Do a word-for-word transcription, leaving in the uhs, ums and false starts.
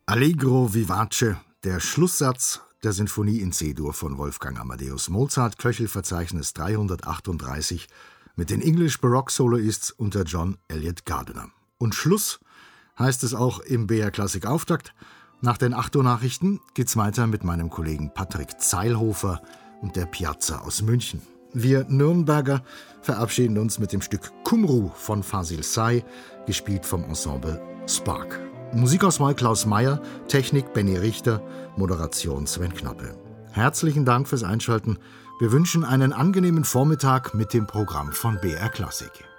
Allegro vivace, der Schlusssatz der Sinfonie in C-Dur von Wolfgang Amadeus Mozart, Köchelverzeichnis dreihundertachtunddreißig, mit den English Baroque Soloists unter John Eliot Gardiner. Und Schluss heißt es auch im B R Klassik Auftakt. Nach den acht Uhr Nachrichten geht's weiter mit meinem Kollegen Patrick Zeilhofer und der Piazza aus München. Wir Nürnberger verabschieden uns mit dem Stück Kumru von Fasil Say, gespielt vom Ensemble Spark. Musikauswahl Klaus Meyer, Technik Benny Richter, Moderation Sven Knappe. Herzlichen Dank fürs Einschalten. Wir wünschen einen angenehmen Vormittag mit dem Programm von B R Klassik.